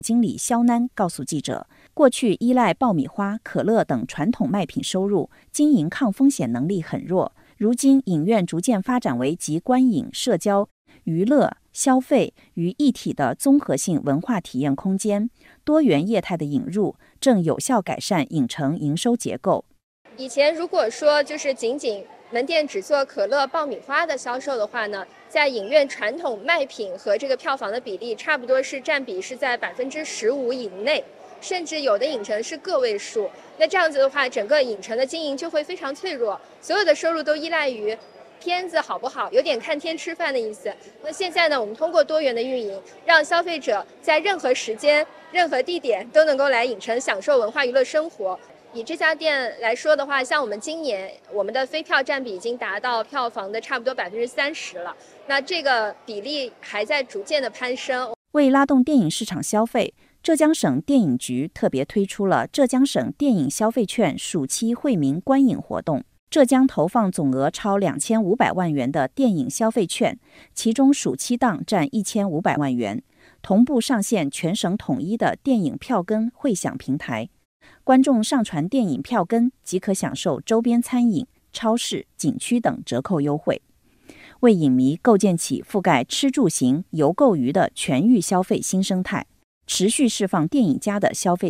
经理肖楠告诉记者，过去依赖爆米花、可乐等传统卖品收入，经营抗风险能力很弱。如今影院逐渐发展为集观影、社交、娱乐、消费于一体的综合性文化体验空间，多元业态的引入正有效改善影城营收结构。 以前如果说就是仅门店只做可乐、爆米花的销售的话呢，在影院传统卖品和这个票房的比例差不多是占比是在15%以内，甚至有的影城是个位数。那这样子的话，整个影城的经营就会非常脆弱，所有的收入都依赖于片子好不好，有点看天吃饭的意思。那现在呢，我们通过多元的运营，让消费者在任何时间、任何地点都能够来影城享受文化娱乐生活。以这家店来说的话，像我们今年我们的非票占比已经达到票房的差不多30%了，那这个比例还在逐渐的攀升。 为拉动电影市场消费，浙江省电影局特别推出了浙江省电影消费券暑期惠民观影活动。浙江投放总额超2500万元的电影消费券，其中暑期档占1500万元，同步上线全省统一的电影票根汇享平台。观众上传电影票根即可享受周边餐饮、超市、景区等折扣优惠，为影迷构建起覆盖吃住行、游购娱的全域消费新生态，持续释放电影家的消费